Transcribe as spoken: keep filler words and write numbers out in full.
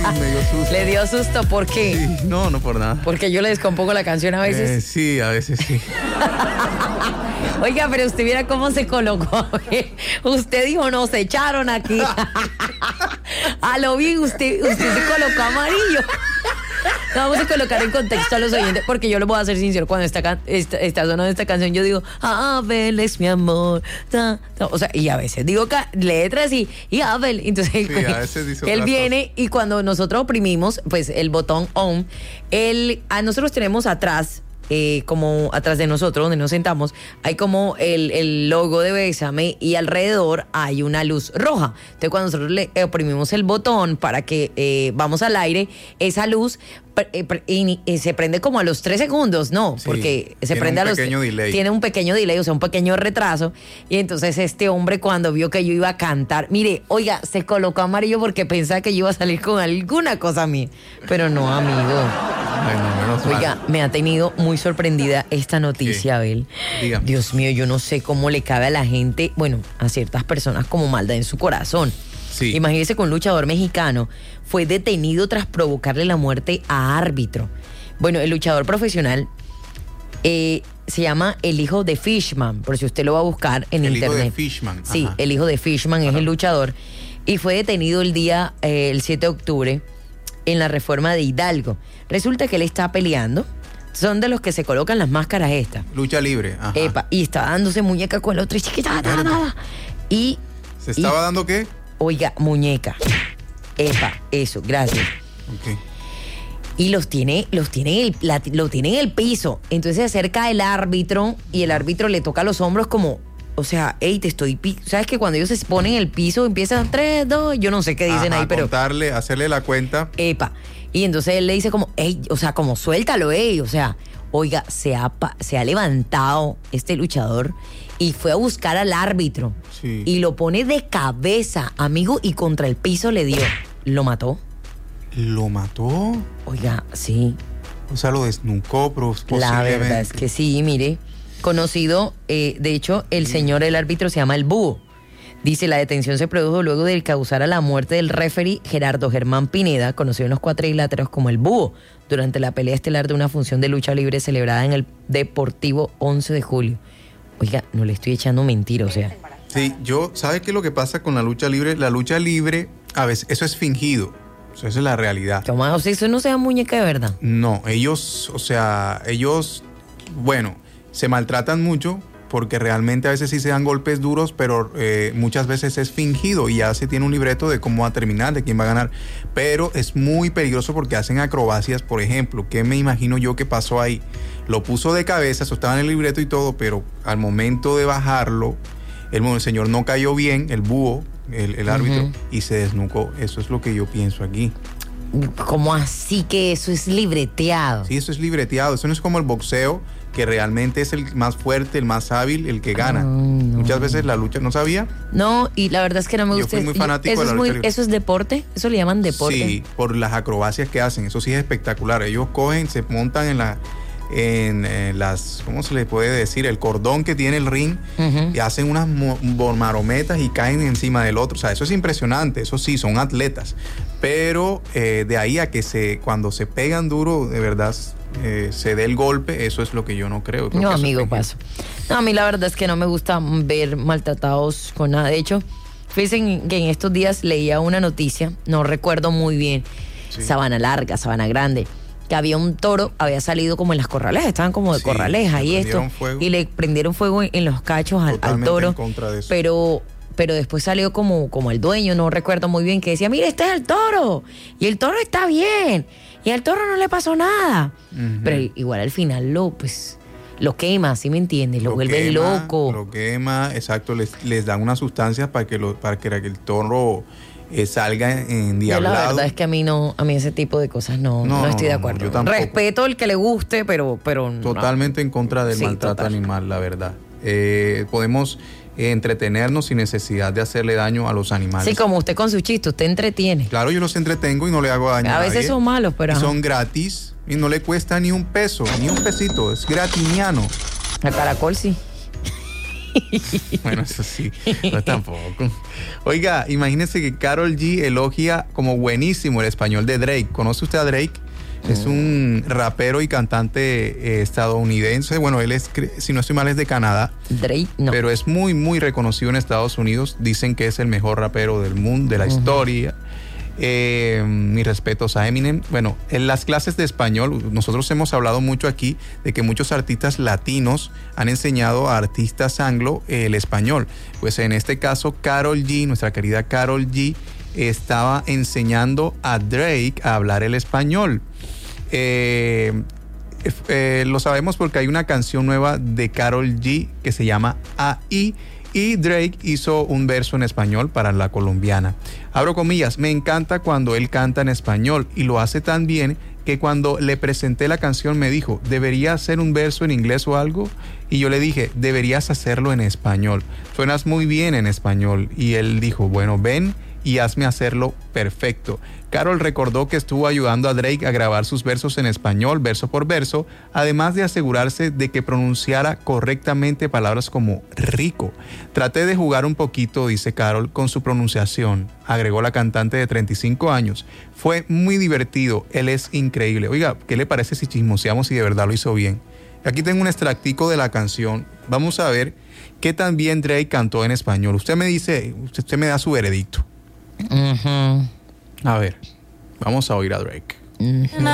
me dio susto. ¿Le dio susto? ¿Por qué? Sí, no, no por nada. Porque yo le descompongo la canción a veces. Eh, sí, a veces sí. Oiga, pero usted viera cómo se colocó. Usted dijo, nos echaron aquí. A lo bien, usted, usted se colocó amarillo. Vamos a colocar en contexto a los oyentes, porque yo lo voy a hacer sincero. Cuando está, can- está, está sonando esta canción, yo digo, Abel es mi amor. Ta, ta. O sea, y a veces digo ca- letras y, y Abel. Entonces, Sí, a veces dice él otras viene y cuando nosotros oprimimos, pues el botón on, él, a nosotros tenemos atrás. Eh, como atrás de nosotros, donde nos sentamos, hay como el, el logo de Bésame y alrededor hay una luz roja. Entonces, cuando nosotros le oprimimos el botón para que eh, vamos al aire, esa luz pre- eh, pre- y, y se prende como a los tres segundos, ¿no? Sí, Porque se tiene prende un a los... pequeño delay. Tiene un pequeño delay, o sea, un pequeño retraso. Y entonces este hombre, cuando vio que yo iba a cantar, mire, oiga, se colocó amarillo porque pensaba que yo iba a salir con alguna cosa a mí. Pero no, amigo. Bueno, menos mal. Oiga, me ha tenido muy sorprendida esta noticia, ¿Qué? Abel. Dígame. Dios mío, yo no sé cómo le cabe a la gente, bueno, a ciertas personas como maldad en su corazón. Sí. Imagínese que un luchador mexicano fue detenido tras provocarle la muerte a árbitro. Bueno, el luchador profesional eh, se llama el hijo de Fishman, por si usted lo va a buscar en El hijo internet. de Fishman, Sí, ajá. el hijo de Fishman es el luchador. Y fue detenido el día, eh, el siete de octubre, en la Reforma de Hidalgo. Resulta que él está peleando. Son de los que se colocan las máscaras estas. Lucha libre. Ajá. Epa, y está dándose muñeca con la otra chiquita. ta, ta, ta. Y, ¿Se estaba y- dando qué? oiga, muñeca. Epa, eso, gracias. Ok. Y los tiene, los tiene en el, la- lo tiene en el piso. Entonces se acerca el árbitro y el árbitro le toca los hombros como, o sea, hey, te estoy... pi-". ¿Sabes que cuando ellos se ponen en el piso empiezan tres, dos, yo no sé qué dicen Ajá, ahí, pero... contarle, hacerle la cuenta. Epa. Y entonces él le dice como, hey, o sea, como suéltalo, ey. O sea, oiga, se ha, pa- se ha levantado este luchador y fue a buscar al árbitro. Sí. Y lo pone de cabeza, amigo, y contra el piso le dio. Lo mató. ¿Lo mató? Oiga, sí. O sea, lo desnucó, pero La posiblemente. verdad es que sí, mire. Conocido, eh, de hecho, el señor, el árbitro, se llama el Búho. Dice, la detención se produjo luego de causar la muerte del referee Gerardo Germán Pineda, conocido en los cuadriláteros como el Búho, durante la pelea estelar de una función de lucha libre celebrada en el Deportivo once de julio. Oiga, no le estoy echando mentira, o sea. Sí, yo, ¿sabes qué es lo que pasa con la lucha libre? La lucha libre, a veces, eso es fingido. Eso es la realidad. Toma, o sea, eso no sea muñeca de verdad. No, ellos, o sea, ellos, bueno, se maltratan mucho porque realmente a veces sí se dan golpes duros, pero eh, muchas veces es fingido y ya se tiene un libreto de cómo va a terminar, de quién va a ganar. Pero es muy peligroso porque hacen acrobacias, por ejemplo. ¿Qué me imagino yo que pasó ahí? Lo puso de cabeza, eso estaba en el libreto y todo, pero al momento de bajarlo, el, el señor no cayó bien, el búho, el, el árbitro, Ujú. y se desnucó. Eso es lo que yo pienso aquí. ¿Cómo así que eso es libreteado? Sí, eso es libreteado. Eso no es como el boxeo, que realmente es el más fuerte, el más hábil, el que gana. Ay, no. Muchas veces la lucha, ¿no sabía? No, y la verdad es que no me Yo gusta. fui muy Y fanático eso de la es lucha muy, libre. ¿Eso es deporte? ¿Eso le llaman deporte? Sí, por las acrobacias que hacen. Eso sí es espectacular. Ellos cogen, se montan en la en, eh, las, ¿cómo se le puede decir? El cordón que tiene el ring, Ujú. y hacen unas mo- marometas y caen encima del otro. O sea, eso es impresionante. Eso sí, son atletas. Pero eh, de ahí a que se cuando se pegan duro, de verdad, eh, se dé el golpe, eso es lo que yo no creo. Creo No, que eso es amigo, fingido. paso. No, a mí la verdad es que no me gusta ver maltratados con nada. De hecho, fíjense que en estos días leía una noticia, no recuerdo muy bien, Sí. Sabana Larga, Sabana Grande, que había un toro, había salido como en las corralejas, estaban como de Sí, corralejas le y esto, prendieron fuego. y le prendieron fuego en, en los cachos al, al Totalmente toro. en contra de eso. Pero, pero después salió como, como el dueño, no recuerdo muy bien, que decía, mire, este es el toro, y el toro está bien, y al toro no le pasó nada. Ujú. Pero igual al final lo, pues, lo quema, ¿sí me entiendes? Lo, vuelve quema, loco. Lo quema, exacto, les, les dan unas sustancias para que, lo, para que el toro eh, salga Yo endiablado. la verdad es que a mí no, a mí ese tipo de cosas no, no, No, estoy de no, acuerdo. yo tampoco. Respeto el que le guste, pero, pero no. Totalmente en contra del Sí, maltrato total. animal, la verdad. Eh, podemos eh, entretenernos sin necesidad de hacerle daño a los animales. Sí, como usted con su chiste, usted entretiene. Claro, yo los entretengo y no le hago daño a A veces nadie. son malos, pero Y ajá. son gratis y no le cuesta ni un peso, ni un pesito, es gratiniano. A Caracol sí. Bueno, eso sí, no tampoco. Oiga, imagínese que Karol G elogia como buenísimo el español de Drake. ¿Conoce usted a Drake? Es un rapero y cantante eh, estadounidense. Bueno, él es, si no estoy mal, es de Canadá. Drake, no. Pero es muy, muy reconocido en Estados Unidos. Dicen que es el mejor rapero del mundo, de la uh-huh. historia. Eh, mis respetos a Eminem. Bueno, en las clases de español, nosotros hemos hablado mucho aquí de que muchos artistas latinos han enseñado a artistas anglo eh, el español. Pues en este caso, Karol G, nuestra querida Karol G, estaba enseñando a Drake a hablar el español. Eh, eh, lo sabemos porque hay una canción nueva de Karol G que se llama A I y Drake hizo un verso en español para la colombiana. Abro comillas, me encanta cuando él canta en español y lo hace tan bien que cuando le presenté la canción me dijo, ¿debería hacer un verso en inglés o algo? Y yo le dije, deberías hacerlo en español. Suenas muy bien en español. Y él dijo, bueno, ven y hazme hacerlo perfecto. Karol recordó que estuvo ayudando a Drake a grabar sus versos en español, verso por verso, además de asegurarse de que pronunciara correctamente palabras como rico. Traté de jugar un poquito, dice Karol, con su pronunciación, agregó la cantante de treinta y cinco años. Fue muy divertido, él es increíble. Oiga, ¿qué le parece si chismoseamos y de verdad lo hizo bien? Aquí tengo un extractico de la canción. Vamos a ver qué tan bien Drake cantó en español. Usted me dice, usted me da su veredicto. Uh-huh. A ver, vamos a oír a Drake. Uh-huh.